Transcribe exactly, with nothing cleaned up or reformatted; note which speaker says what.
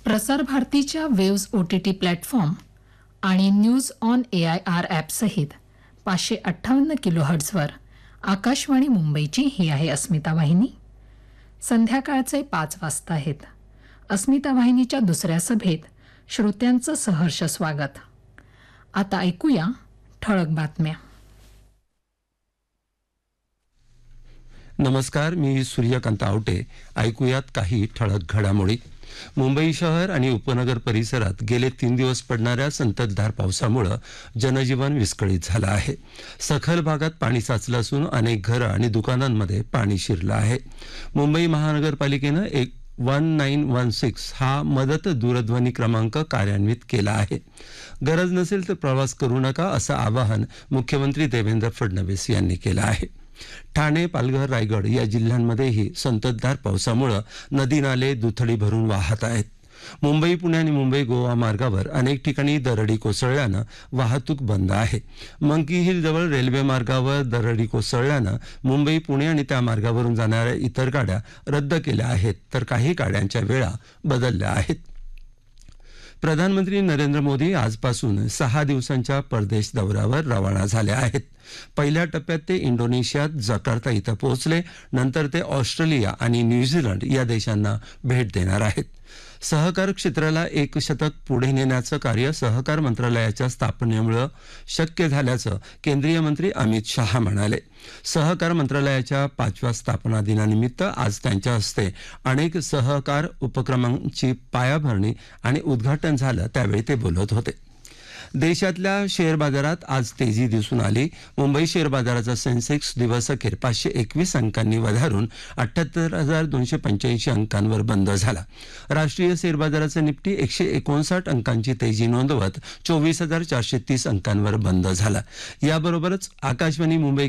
Speaker 1: प्रसार भारतीच्या waves O T T platform आणि news on A I R ॲपसहित पाचशे अठ्ठावन्न किलो हर्ट्झवर आकाशवाणी मुंबईची ही आहे अस्मिता वाहिनी. संध्याकाळचे पाच वाजता आहेत. अस्मिता वाहिनीच्या दुसऱ्या सभेत श्रोत्यांचं सहर्ष स्वागत. आता ऐकूया ठळक बातम्या.
Speaker 2: नमस्कार, मी सूर्यकांत आवटे. ऐकूयात काही ठळक घडामोडी. मुंबई शहर आणि उपनगर परिसरात गेले तीन दिवस पडणाऱ्या संततधार पावसामुळे जनजीवन विस्कळीत झालं आहे. सखल भागात पाणी साचलं असून अनेक घरं आणि दुकानांमध्ये पाणी शिरलं आहे. मुंबई महानगरपालिकेनं एक वन नाईन वन सिक्स हा मदत दूरध्वनी क्रमांक कार्यान्वित केला आहे. गरज नसेल तर प्रवास करू नका असं आवाहन मुख्यमंत्री देवेंद्र फडणवीस यांनी केलं आहे. ठाणे, पालघर, रायगड या जिल्ह्यांमध्येही संततधार पावसामुळे नदी नाले दुथडी भरून वाहत आहेत. मुंबई पुणे आणि मुंबई गोवा मार्गावर अनेक ठिकाणी दरडी कोसळल्यानं वाहतूक बंद आहे. मंकी हिल जवळ रेल्वे मार्गावर दरडी कोसळल्यानं मुंबई पुणे आणि त्या मार्गावरून जाणाऱ्या इतर गाड्या रद्द केल्या आहेत, तर काही गाड्यांच्या वेळा बदलल्या आहेत. प्रधानमंत्री नरेंद्र मोदी आजपासून सहा दिवसांच्या परदेश दौऱ्यावर रवाना झाले आहेत. पहिल्या टप्प्यात ते इंडोनेशियात जकार्ता इथं पोहोचले. नंतर ते ऑस्ट्रेलिया आणि न्यूझीलंड या देशांना भेट देणार आहेत. सहकार क्षेत्राला एक शतक पुढे नेण्याचं कार्य सहकार मंत्रालयाच्या स्थापनेमुळे शक्य झाल्याचं केंद्रीय मंत्री अमित शहा म्हणाले. सहकार मंत्रालयाच्या पाचव्या स्थापना दिनानिमित्त आज त्यांच्या हस्ते अनेक सहकार उपक्रमांची पायाभरणी आणि उद्घाटन झालं, त्यावेळी ते बोलत होते. देशातल्या शेअर बाजारात आज तेजी दिसून आली. मुंबई शेअर बाजाराचा सेन्सेक्स दिवसअखेर पाचशे एकवीस अंकांनी वधारून अठ्ठ्याहत्तर हजार दोनशे पंच्याऐंशी अंकांवर बंद झाला. राष्ट्रीय शेअर बाजाराचा निफ्टी एकशे एकोणसाठ अंकांची तेजी नोंदवत चोवीस हजार चारशे तीस अंकांवर बंद झाला. याबरोबरच आकाशवाणी मुंबई